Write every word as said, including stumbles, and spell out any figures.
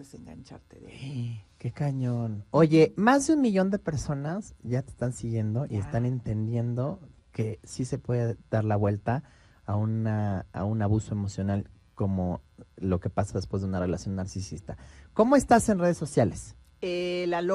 desengancharte de él. Sí, qué cañón. Oye, más de un millón de personas ya te están siguiendo y Ya. están entendiendo que sí se puede dar la vuelta a una a un abuso emocional como lo que pasa después de una relación narcisista. ¿Cómo estás en redes sociales? Eh, la